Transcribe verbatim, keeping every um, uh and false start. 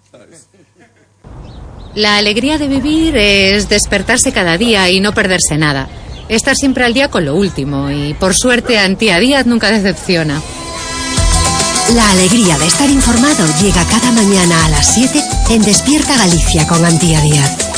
La alegría de vivir es despertarse cada día y no perderse nada. Estar siempre al día con lo último y, por suerte, Antía Díaz nunca decepciona. La alegría de estar informado llega cada mañana a las siete en Despierta Galicia con Antía Díaz.